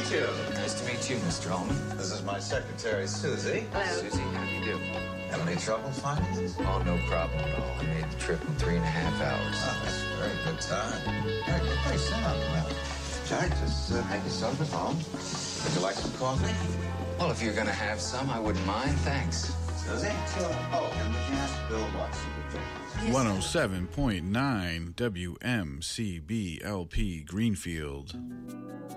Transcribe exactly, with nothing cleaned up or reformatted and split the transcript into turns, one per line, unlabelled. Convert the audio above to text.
meet you.
Nice to meet you, Mister Ullman.
This is my secretary, Susie.
Hello. Susie, how do you do?
Have any trouble finding this?
Oh, no problem at all. I made the trip in three and a half hours.
Oh, that's a very good time. Very good. Hey, sit down. Well, Jack, just uh, make yourself at home. Would you like some coffee?
Well, if you're going to have some, I wouldn't mind. Thanks.
Susie? Oh, and would you ask Bill Watson?
one oh seven point nine W M C B L P Greenfield.